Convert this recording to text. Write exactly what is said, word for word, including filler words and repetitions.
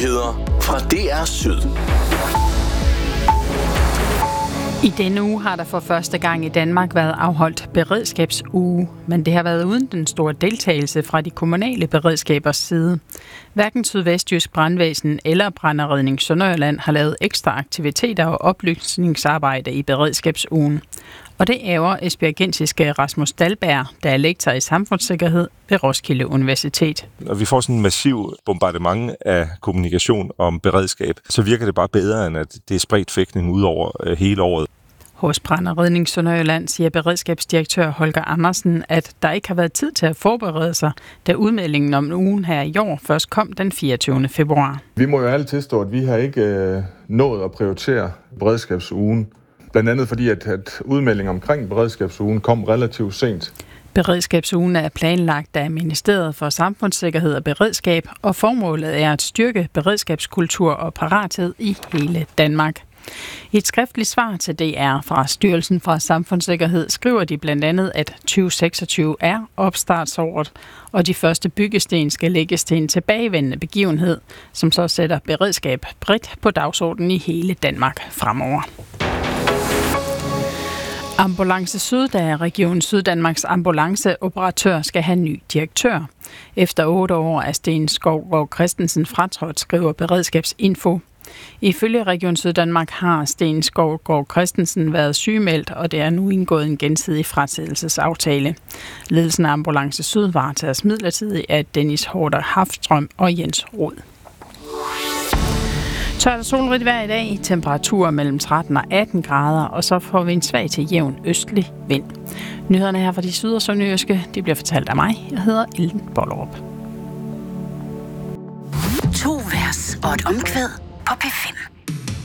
Nyheder fra D R Syd. I denne uge har der for første gang i Danmark været afholdt beredskabsuge, men det har været uden den store deltagelse fra de kommunale beredskabers side. Hverken Sydvestjysk Brandvæsen eller Brandredning Sønderjylland har lavet ekstra aktiviteter og oplysningsarbejde i beredskabsugen. Og det ærger esbjergensiske Rasmus Dahlberg, der er lektor i samfundssikkerhed ved Roskilde Universitet. Når vi får sådan en massiv bombardement af kommunikation om beredskab, så virker det bare bedre, end at det er spredt fægtning ud over hele året. Hos Brandredning Sønderjylland siger beredskabsdirektør Holger Andersen, at der ikke har været tid til at forberede sig, da udmeldingen om ugen her i år først kom den fireogtyvende februar. Vi må jo alle tilstå, at vi har ikke øh, nået at prioritere beredskabsugen. Blandt andet fordi, at, at udmeldingen omkring beredskabsugen kom relativt sent. Beredskabsugen er planlagt af Ministeriet for Samfundssikkerhed og Beredskab, og formålet er at styrke beredskabskultur og parathed i hele Danmark. I et skriftligt svar til D R fra Styrelsen for Samfundssikkerhed skriver de blandt andet, at tyve seksogtyve er opstartsåret, og de første byggesten skal lægges til en tilbagevendende begivenhed, som så sætter beredskab bredt på dagsordenen i hele Danmark fremover. Ambulance Syd, der er Region Syddanmarks ambulanceoperatør, skal have ny direktør. Efter otte år er Sten Skovgaard Christensen fratrådt, skriver Beredskabsinfo. Ifølge Region Syddanmark har Sten Skovgaard Christensen været sygemeldt, og det er nu indgået en gensidig fratrædelsesaftale. Ledelsen af Ambulance Syd varetages midlertidigt af Dennis Hårder Hafstrøm og Jens Rod. Tørt og solrigt vejr i dag, temperaturer mellem tretten og atten grader, og så får vi en svag til jævn østlig vind. Nyhederne her fra de syd- og sønderjyske, de bliver fortalt af mig. Jeg hedder Ellen Bollerup. To vers og et omkvæd på P fem.